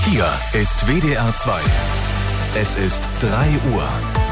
Hier ist WDR 2. Es ist 3 Uhr.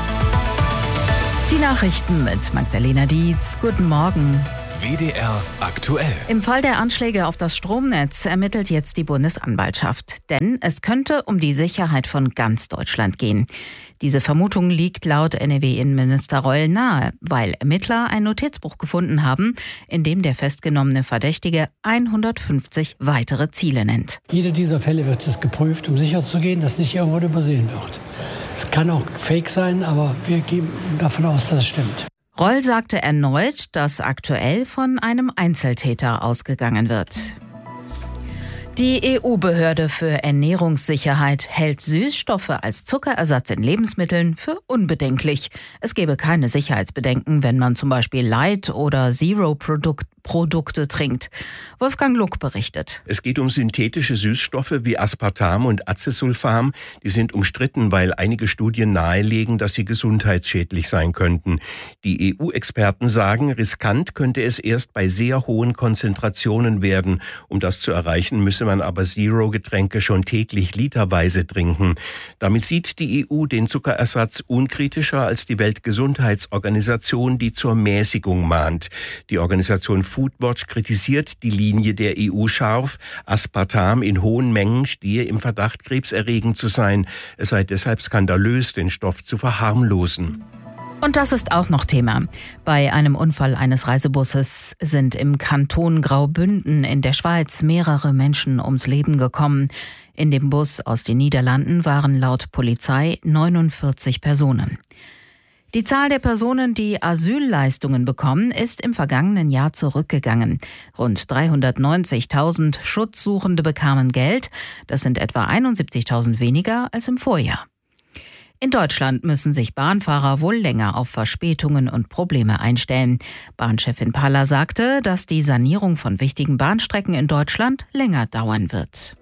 Die Nachrichten mit Magdalena Dietz. Guten Morgen. WDR aktuell. Im Fall der Anschläge auf das Stromnetz ermittelt jetzt die Bundesanwaltschaft. Denn es könnte um die Sicherheit von ganz Deutschland gehen. Diese Vermutung liegt laut NRW-Innenminister Reul nahe, weil Ermittler ein Notizbuch gefunden haben, in dem der festgenommene Verdächtige 150 weitere Ziele nennt. Jeder dieser Fälle wird jetzt geprüft, um sicherzugehen, dass nicht irgendwo übersehen wird. Es kann auch Fake sein, aber wir gehen davon aus, dass es stimmt. Reul sagte erneut, dass aktuell von einem Einzeltäter ausgegangen wird. Die EU-Behörde für Ernährungssicherheit hält Süßstoffe als Zuckerersatz in Lebensmitteln für unbedenklich. Es gebe keine Sicherheitsbedenken, wenn man zum Beispiel Light- oder Zero-Produkte trinkt. Wolfgang Luck berichtet. Es geht um synthetische Süßstoffe wie Aspartam und Acesulfam. Die sind umstritten, weil einige Studien nahelegen, dass sie gesundheitsschädlich sein könnten. Die EU-Experten sagen, riskant könnte es erst bei sehr hohen Konzentrationen werden. Um das zu erreichen, müsse man aber Zero-Getränke schon täglich literweise trinken. Damit sieht die EU den Zuckerersatz unkritischer als die Weltgesundheitsorganisation, die zur Mäßigung mahnt. Die Organisation Foodwatch kritisiert die Linie der EU scharf. Aspartam in hohen Mengen stehe im Verdacht, krebserregend zu sein. Es sei deshalb skandalös, den Stoff zu verharmlosen. Und das ist auch noch Thema. Bei einem Unfall eines Reisebusses sind im Kanton Graubünden in der Schweiz mehrere Menschen ums Leben gekommen. In dem Bus aus den Niederlanden waren laut Polizei 49 Personen. Die Zahl der Personen, die Asylleistungen bekommen, ist im vergangenen Jahr zurückgegangen. Rund 390.000 Schutzsuchende bekamen Geld. Das sind etwa 71.000 weniger als im Vorjahr. In Deutschland müssen sich Bahnfahrer wohl länger auf Verspätungen und Probleme einstellen. Bahnchefin Paller sagte, dass die Sanierung von wichtigen Bahnstrecken in Deutschland länger dauern wird.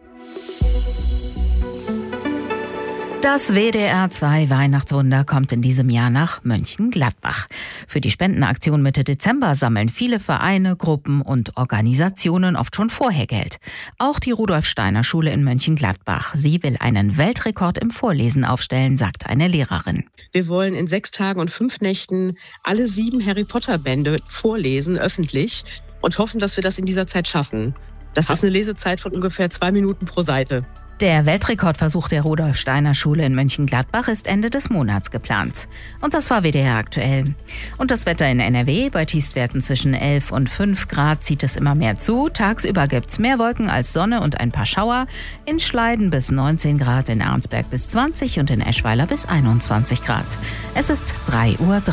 Das WDR 2 Weihnachtswunder kommt in diesem Jahr nach Mönchengladbach. Für die Spendenaktion Mitte Dezember sammeln viele Vereine, Gruppen und Organisationen oft schon vorher Geld. Auch die Rudolf-Steiner-Schule in Mönchengladbach. Sie will einen Weltrekord im Vorlesen aufstellen, sagt eine Lehrerin. Wir wollen in 6 Tagen und 5 Nächten alle 7 Harry-Potter-Bände vorlesen, öffentlich, und hoffen, dass wir das in dieser Zeit schaffen. Das ist eine Lesezeit von ungefähr 2 Minuten pro Seite. Der Weltrekordversuch der Rudolf-Steiner-Schule in Mönchengladbach ist Ende des Monats geplant. Und das war WDR aktuell. Und das Wetter in NRW: bei Tiefstwerten zwischen 11 und 5 Grad zieht es immer mehr zu. Tagsüber gibt's mehr Wolken als Sonne und ein paar Schauer. In Schleiden bis 19 Grad, in Arnsberg bis 20 und in Eschweiler bis 21 Grad. Es ist 3:03 Uhr.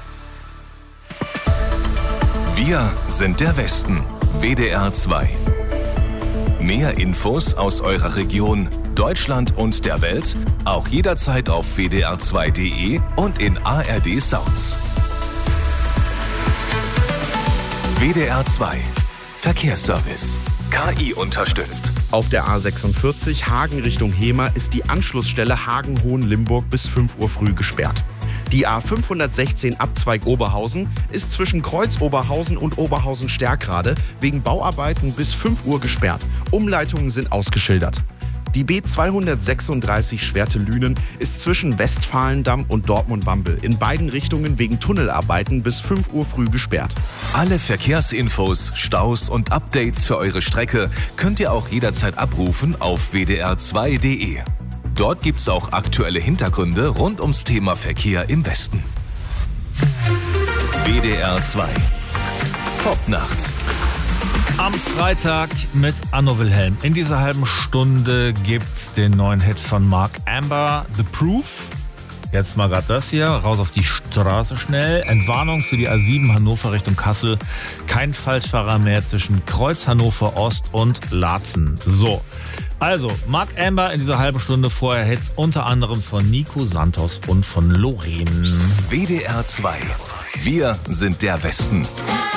Wir sind der Westen. WDR 2. Mehr Infos aus eurer Region, Deutschland und der Welt, auch jederzeit auf wdr2.de und in ARD Sounds. WDR 2 Verkehrsservice. KI unterstützt. Auf der A46 Hagen Richtung Hemer ist die Anschlussstelle Hagen-Hohenlimburg bis 5 Uhr früh gesperrt. Die A516 Abzweig Oberhausen ist zwischen Kreuz Oberhausen und Oberhausen-Stärkrade wegen Bauarbeiten bis 5 Uhr gesperrt. Umleitungen sind ausgeschildert. Die B236 Schwerte-Lünen ist zwischen Westfalendamm und Dortmund-Wambel in beiden Richtungen wegen Tunnelarbeiten bis 5 Uhr früh gesperrt. Alle Verkehrsinfos, Staus und Updates für eure Strecke könnt ihr auch jederzeit abrufen auf wdr2.de. Dort gibt's auch aktuelle Hintergründe rund ums Thema Verkehr im Westen. WDR 2 Popnacht. Am Freitag mit Anno Wilhelm. In dieser halben Stunde gibt's den neuen Hit von Mark Amber, The Proof. Jetzt mal gerade das hier, raus auf die Straße schnell. Entwarnung für die A7 Hannover Richtung Kassel. Kein Falschfahrer mehr zwischen Kreuz Hannover Ost und Laatzen. So, also Mark Amber in dieser halben Stunde, vorher Hits unter anderem von Nico Santos und von Loreen. WDR 2. Wir sind der Westen.